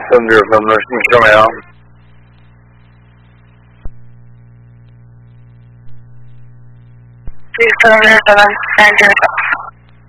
360，你听没有？ 绿色的3这个。